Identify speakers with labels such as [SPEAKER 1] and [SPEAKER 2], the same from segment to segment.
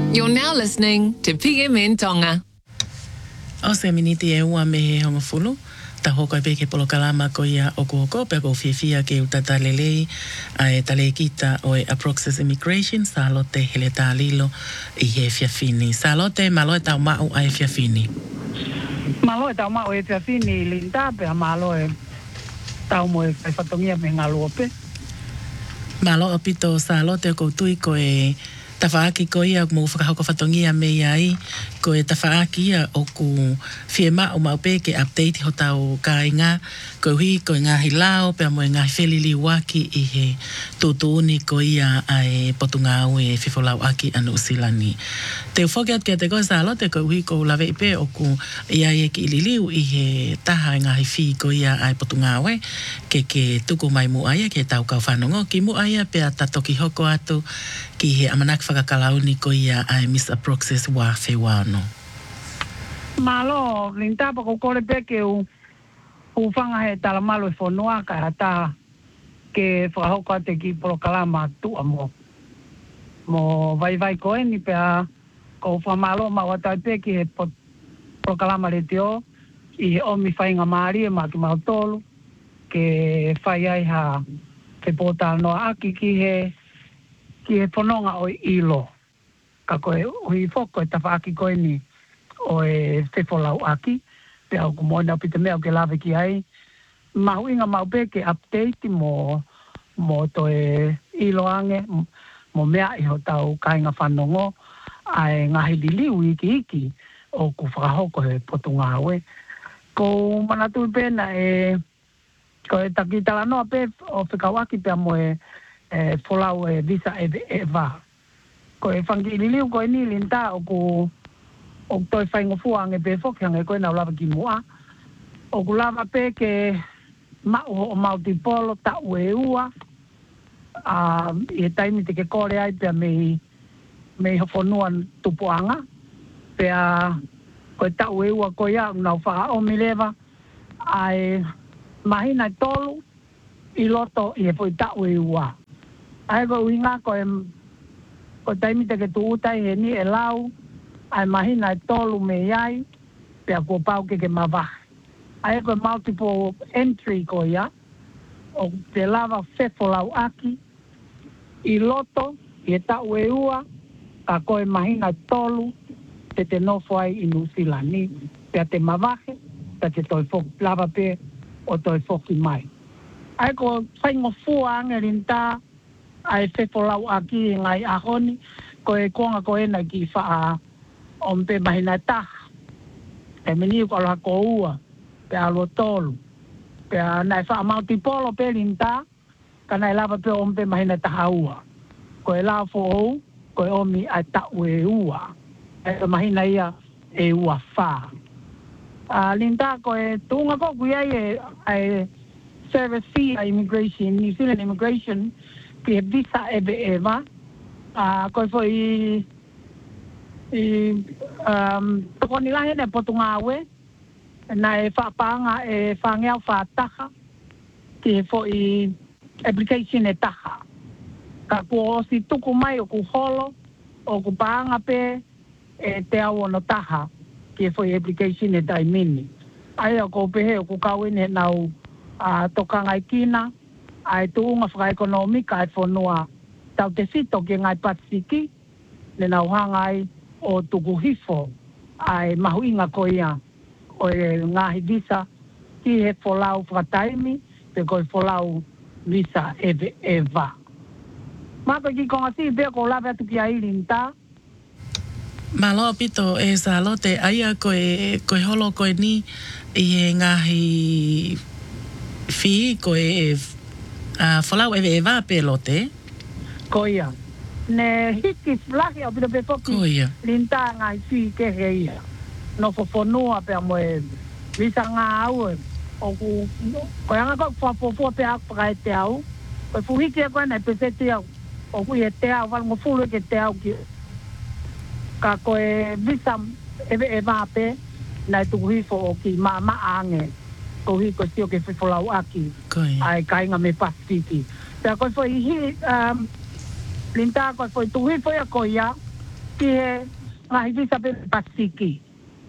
[SPEAKER 1] You're now listening to PMN Tonga.
[SPEAKER 2] O se miniti e ua me he honga fulu. Ta hoko e peke polo kalama ko ia oko pe ko fia ke utata lelei a e tale kita o e Approxis Immigration sa lote hele talilo I he fiafini. Sa lote malo e tau mau a e fiafini.
[SPEAKER 3] Malo e tau mau e fiafini linda pe a malo e tau mo e whatongia me ngā luope.
[SPEAKER 2] Malo o pito sa lote ko tui ko e tawhaaki ko ia mo whakahoko whatongia me iai ko e tawhaaki ia o ku whiema o maupe ke update ho tau kāinga ko hui ko ngā hilao pe mo ngā whelili waki I he tūtūni ko ia ai potunga au e whiwholau aki anu usilani. Te whokiat kia te koe sa lote ko hui ko lawe ipe o ku iai e ki ililiu I he taha ngā hi ko ia ai potunga au e ke tuku mai mu aia ke tau kau whanongo ki mu aia pe a tatoki hoko atu ki he amanak whakakalauni ko ia ai Miss Approxis wa whewano.
[SPEAKER 3] Malo, linda pa ko kore peke u whanga he tala malo e whanua ka hata ke whakahoko ate ki polo kalama tua mo. Mo vai ko eni pe a ko whamalo ma watai peke he polo kalama le teo I he omi whainga maari e maki mau tolu ke whai ai ha ke pōtala noa aki ki he whanonga o ilo. Ka koe hui whoko e tawhaaki koe ni o e whewholau aki. Pe au kumoina pita mea o ke lawe ki ai. Mahu inga mau peke update mo to e ilo ange. Mo mea I ho tau kainga whanongo. Ai ngahi liliu iki o ku whakahoko he potunga awe. Ko manatu pena ko e takitala noa pe o whikawaki pe mo e wholau e visa e va. Ko e whangi liliu ko e ni linda o toi whaingo fuange pe whokiange koe nau lava ki mua. O ku lava pe ke mau o mautipolo ta ue ua. I e taimi te ke kore ai pia me hofonuan tupuanga. Pia koe ta ue ua koe ia nau wha o mileva. Ai mahina tolu I loto I e poi ta ue ua. Ai ko uinga ko taimi te ke tu utai he ni e lau. Ai mahina tolu me iai. Pea kua pau ke mawahi. Ai ko multiple entry ko ia. O te lava whewholau aki. I loto I e ta ue ua. Ka koe mahina tolu. Te nofo ai I Nusilani. Pea te mawahi. Pea te toi whoki lava pe. O toi whoki mai. Ai ko whaingo fua angelinta. Ai whewholau aki ngai ahoni. Ko e konga ko ena ki wha o mpe mahina taha. E meni ko aloha ko ua. Pe alo tolu. Pe nai wha amauti polo pe linta. Ka nai lava pe o mpe mahina taha ua. Ko e lao fo ou. Ko e omi ai ta ue ua. E mahina ia e ua wha. Linta ko e tunga ko kuia e service fee a immigration, New Zealand immigration. Ki he visa eva. Ko fo toko nilahe ne potunga awe. Na e whapanga e whangeau whataha. Ki he fo application e taha. Ka kua o si tuku mai o ku holo. O ku paanga pe e te au ono taha. Ki he fo application e taimini. Ai o ko pehe o ku kawene nau tokanga I kina. Ai tuunga whakaekonomika e whanua. Tau te sito ki ngai Pasifiki. Le nau hangai o tuku hifo. Ai mahuinga ko ia. O e ngahi visa. Ki he wholau whakataimi. Pe ko e wholau visa eva. Maka ki konga si pia ko lawe atu ki a ilinta.
[SPEAKER 2] Malo pito e sa lote aia koe holo koe ni I e ngahi fi koe wholau eva pe lote.
[SPEAKER 3] Ko ia. Ne hiki flahi au pito pe poki.
[SPEAKER 2] Ko ia.
[SPEAKER 3] Linta ngai fi ke he ia. No fofonua pe mo e visa ngā au e. O ku ko anga ko fofo pe ak pa te au. Ko fuhiki ko na pe te au. O ku e te au val mo fulu ke te au ki. Ka ko e visa eva pe na tu hifo o ki ma ange. Ko hi ko sio ke folau aki. Ai kainga me Pasifiki. Pe ko foi hi linta ko foi tu hifo ya ko ia. Ihe ngahi visa pe Pasifiki.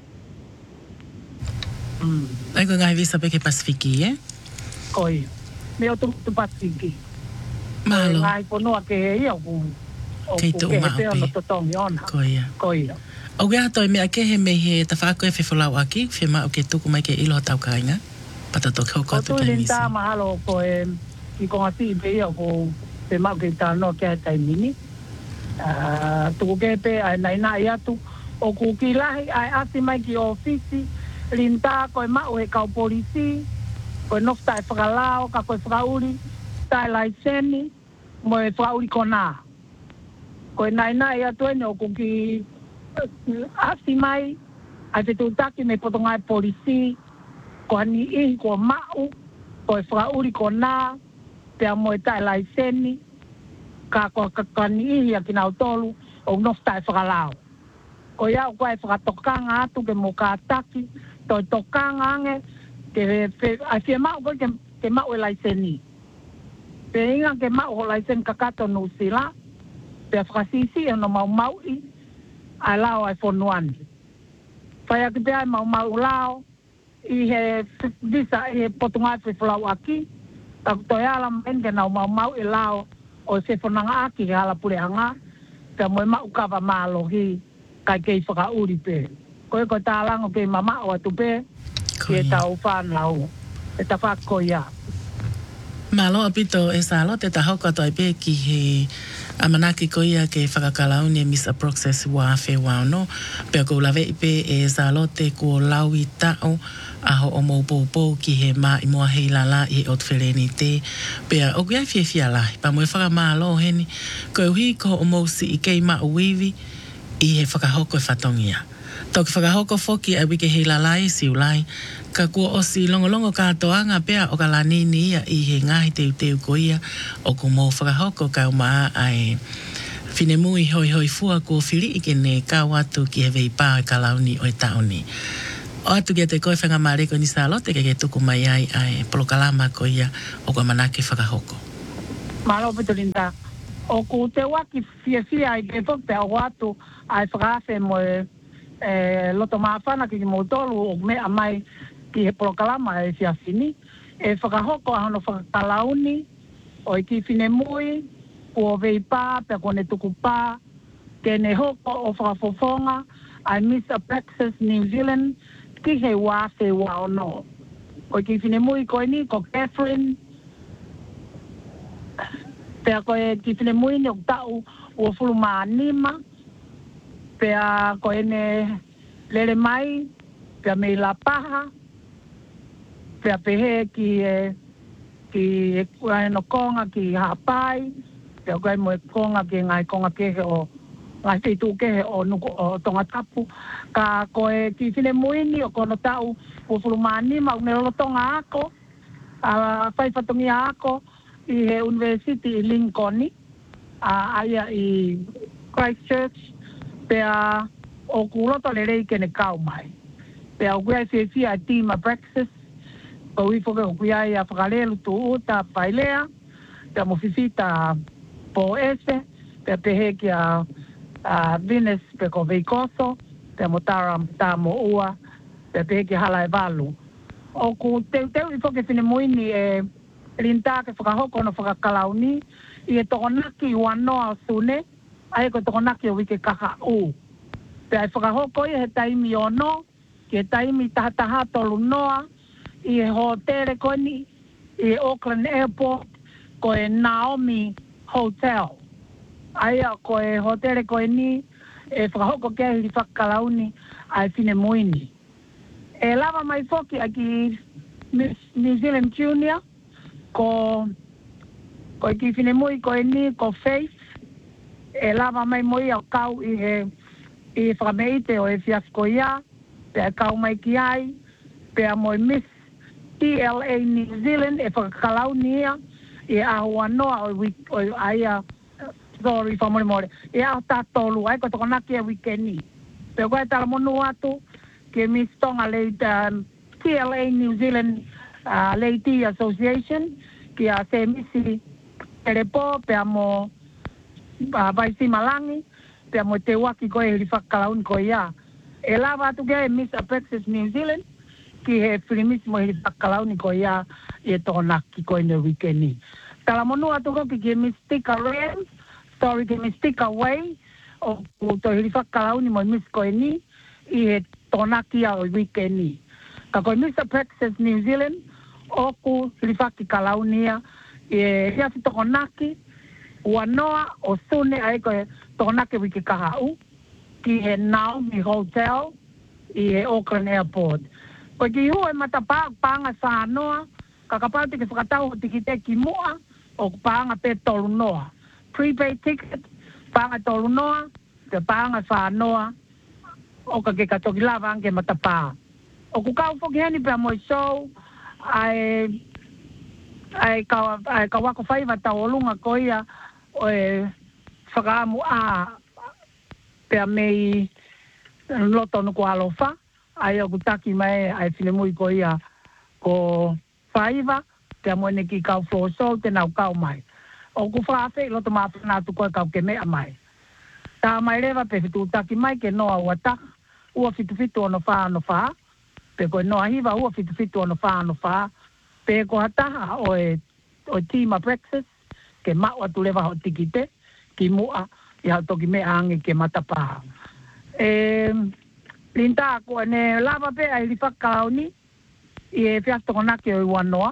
[SPEAKER 2] Ai ko ngai visa pe ke Pasifiki,
[SPEAKER 3] Koi. Me o tu Pasifiki.
[SPEAKER 2] Mahalo.
[SPEAKER 3] Ngai ponoa ke ia ku.
[SPEAKER 2] Kei te uma
[SPEAKER 3] Pe
[SPEAKER 2] api.
[SPEAKER 3] ono totongi ona. Koi.
[SPEAKER 2] O gea toi mea ke he me he ta whaako e whewhalau aki, whema o ke tuku mai ke ilo tau kainga. Pata tō kau kau te
[SPEAKER 3] O tu
[SPEAKER 2] taimisi.
[SPEAKER 3] linta mahalo ko e i konga si pe ia ko pe mau ke tāno ke taimini. Tuku ke pe ai naina ia tu. O ku ki lahi ai asi mai ki ofisi. Linta ko e mau he kau polisi. Ko e nofta e whakalao ka ko e whakauri. Tai laiseni. Mo e whakauri kona. Ko e naina ia tu ene o ku ki asi mai, a te tūtaki me potongai polisi, ko ani ihi ko mau, ko e whakauri ko nā, pia mo e tai laiseni, ka ani ihi a kina tolu, o nofta e whakalao. Ko iau koe e whakatokanga atu ke mo kātaki, to e tokanga ange, a fia mau koe ke mau e laiseni. Pe inga ke mau ho laiseni kakato no sila, pia whakasisi e no mau i, ai lao ai fonuani. Whai aki pia mau lao, i he visa, i he potungai whiwhalau aki, taku toi ala menge nau mau i lao, o se whananga aki he ala purehanga, pia moe mau kawa mālohi, kai kei whakauri pe. Koe koe tālango kei mamao atu pe, ki e tau whanau, e ta whakoia.
[SPEAKER 2] Malo apito e salo te taho katoa pe ki he amanaki koia ke whakakalauni e misa process wa awhi wano. Pea ko lawe ipe e salo te ko lau i tau aho o mōpōpō ki he mā i mua hei lala i o twhereni te. Pea o kuia fia lahi, pa moe whakamālo heni, ko e hui ko o mōsi i kei mā uiwi i he whakahoko e whatongia. Tau ki whakahoko foki a wike hei lala i siulai, ka kua osi longolongo kātoanga pea o ka lanini ia i he ngahi teu ko ia o ko mō whakahoko ka maa ai whine mui hoi fua ko whiri i kene ka watu ki he vei pā ka launi o e taoni. O atu kia te koe whanga mareko ni salote ke tuku mai ai polokalama ko ia o ka manake whakahoko.
[SPEAKER 3] Malo pitolinta. O ku te waki fia i ke tok pea o watu ai whakawhe mo loto maafana ki mo tolu o mea mai ki he polokalama e fia fini. E whakahoko ahono whakalauni o i ki whine mui, kua vei pā, pea kone tuku pā, kene hoko o whakafofonga, ai Mr. Praxis New Zealand, ki he wāwhe wā ono. O i ki whine mui koe ni, ko Catherine, pea koe ki whine mui ni o tau ua fulu maa nima, pea koe ne lere mai, pea mei la paha, pea pehe ki kua no konga ki hapai, pea koe mo e konga ki ngai konga kehe o ngai whitu kehe o nuku o tonga tapu, ka koe ki whine muini o kono tau ua fulu maa nima, unelo tonga ako, whaifatongi ako, i he University i Lincoln, aia i Christchurch, pea o kuloto le rei kene kau mai. Pea o kuia i whia i tima Brexit, o uifoke o kuia i a whakarelu tu uta pailea, pea mo whiwhita po ese, pea pehe ki a Venus pe ko veikoso, pea mo tara ta mo ua, pea pehe ki hala e valu. O ku teu uifoke whine muini e rinta ke whakahoko no whakakalauni, i e tokonaki wanoa o sune, ai ko tokonaki o wike kaka u. Pea e whakahoko i he taimi o no, ki he taimi tahataha tolu noa, i e hotere koni, i e Auckland Airport, ko e Naomi Hotel. Ai a ko e hotere koe ni, e whakahoko kia hiri whakakalauni, ai whine muini. E lava mai foki a ki New Zealand Junior, ko ki whine mui koe ni, ko Faith, e lava mai moi au kau i whakameite o e fiasko ia, pea kau mai ki ai, pea moi Miss TLA New Zealand, e whakakalau ni ia, e ahua noa o aia, sorry, whamore, e aho tātolu, ai ko tokonaki e wikeni. Pea koe tala monu atu, ke Miss Tonga Leita, TLA New Zealand Lady Association, ki a se misi terepo, pea mo Vaisi Malangi, pia mo te waki koe hiri whakalaun koe ia. E lawa atu kia e Miss Apexis New Zealand, ki he whirimis mo hiri whakalaun koe ia, i e tōnaki koe ne wikeni. Tala monu atu koki ki e Mystica Rams, story ki Mystica Way, o to hiri whakalaun mo Miss koe ni, i he tōnaki a o wikeni. Ka koe Miss Apexis New Zealand, oku hiri whakalaunia, i e hiasi tōnaki, ua noa o sune ai koe tōnake wiki kahau ki he Naomi Hotel i he Auckland Airport. Koe ki hua e mata pāanga sā noa, ka kapau tiki whakatau o tiki te ki mua o pāanga pe tolu noa. Prepaid ticket, pāanga tolu noa, te pāanga sā noa, o ka ke katoki lava anke mata pā. O kukau whoki heni pia moi show, ai ka wako whaiva tau olunga koia, o e whakaamu a pia mei loto nuku alofa ai o kutaki mai ai whilemui ko ia ko whaiva pia moene ki kau floor show te nau kau mai o ku whaafe loto maa whanatu koe kau ke mea mai tā mai rewa pe whitu utaki mai ke noa uata ua whitu ono wha pe koe noa hiva ua whitu ono wha pe ko hataha o tima Brexit ke mau atu lewa ho tikite, ki mua, i hau toki mea ange ke matapā. Linta ako, ne lava pe ai li whakalauni, i e whiastoko nake o i wanoa,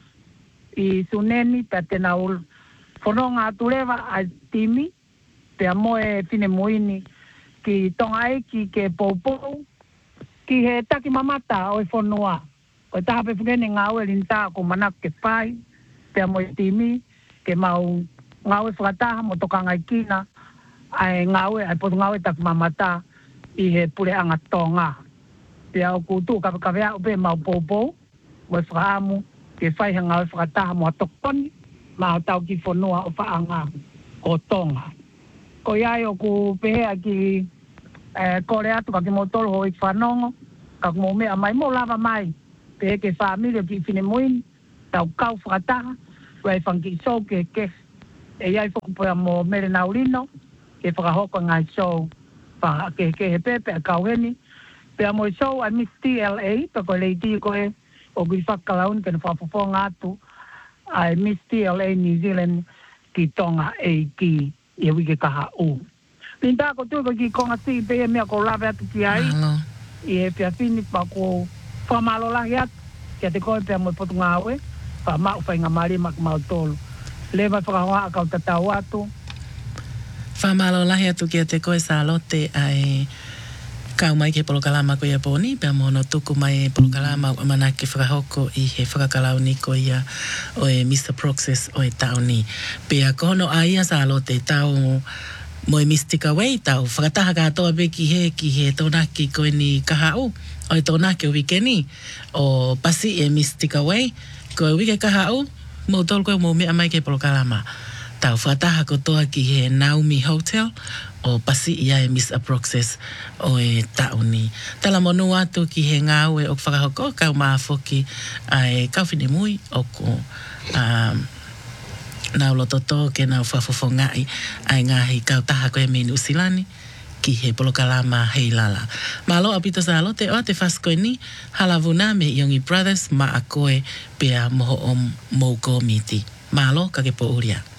[SPEAKER 3] i suneni, pe te nau whanonga atu lewa ai timi, pe a moe whine muini, ki tonga eiki ke poupou, ki he taki mamata o i whanua. O taha pe whukene ngā ue linta ako manak ke pai, pe a moe timi, ke mau ngawe whakataha mo tokanga i kina, ai ngawe, ai potu ngawe tak mamata i he pure anga tonga. Pia o kutu kawea upe mau poupou, mo whakaamu, ke whaiha ngawe whakataha mo atokoni, ma o tau ki whanua o whaanga o tonga. Ko iai o ku pehea ki kore atu ka ki mo tolo ho i whanongo, ka ku mo mea mai mo lava mai, pehe ke whaamirio ki whine muini, tau kau whakataha, wai whanki so ke e iai whakupea mo mere naurino ke whakahoka ngai so ke he pepe a kauheni pea mo so a Miss TLA pe koe leiti koe o kui whakalaun ke na whapoponga atu a Miss TLA New Zealand ki tonga e ki e wike kaha u Linda ko tuko ki konga si pe mea ko lawe atu ki ai i e pia fini pa ko whamalo lahi atu kia te koe pea mo potu ngawe pa mau whainga mari mak mau tolu. Lewa whakahoa a kau tatau atu.
[SPEAKER 2] Whamalo lahi atu kia te koe sa lote ai kau mai ke polokalama ko ia poni, pia mono tuku mai polokalama o mana ke whakahoko i he whakakalauni ko ia o e Mr. Proxys o e tauni. Pia kono a ia sa lote tau mo e Mystica Way tau whakataha katoa be ki he tonaki ko ni kahau o e tonaki o wikeni o pasi e Mystica Way ko wike kahau mo tol ko mo mea mai ke polokalama tau whataha ko toa ki he Naomi Hotel o pasi ia e Miss Approxes o e tauni tala monu atu ki he ngawe o whakahoko kau maafoki ai kau whine mui o ko nau lototo ke nau whafofongai ai ngahi kau taha ko e menu silani ki he polokalama hei lala. Malo apito sa alote o te whaskoe ni halavuna me Yongi Brothers ma a koe pea moho o mouko miti. Malo kake po uria.